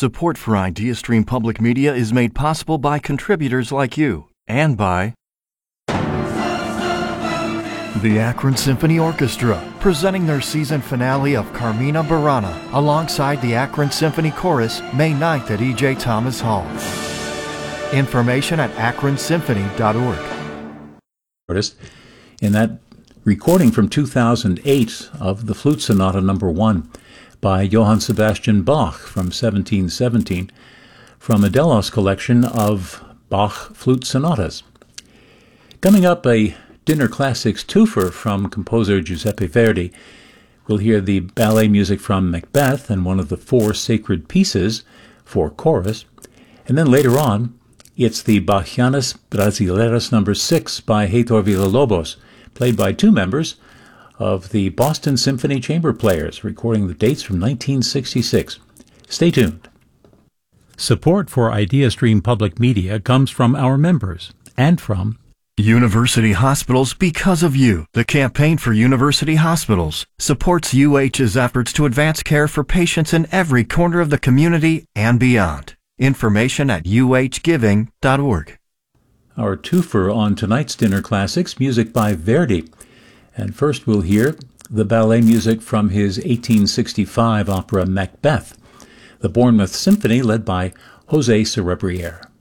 Support for IdeaStream Public Media is made possible by contributors like you and by the Akron Symphony Orchestra, presenting their season finale of Carmina Burana alongside the Akron Symphony Chorus May 9th at E.J. Thomas Hall. Information at akronsymphony.org. In that recording from 2008 of the Flute Sonata No. 1 by Johann Sebastian Bach from 1717 from a Delos collection of Bach flute sonatas. Coming up, a Dinner Classics twofer from composer Giuseppe Verdi. We'll hear the ballet music from Macbeth and one of the four sacred pieces for chorus. And then later on, it's the Bachianas Brasileiras No. 6 by Heitor Villa-Lobos, played by two members of the Boston Symphony Chamber Players, recording the dates from 1966. Stay tuned. Support for IdeaStream Public Media comes from our members and from University Hospitals Because of You. The Campaign for University Hospitals supports UH's efforts to advance care for patients in every corner of the community and beyond. Information at uhgiving.org. Our twofer on tonight's Dinner Classics, music by Verdi. And first we'll hear the ballet music from his 1865 opera Macbeth, the Bournemouth Symphony led by José Cerebriere.